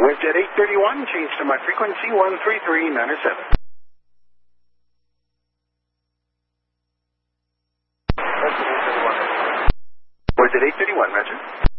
WebJet 831, change to my frequency 133.907. WebJet 831, Roger.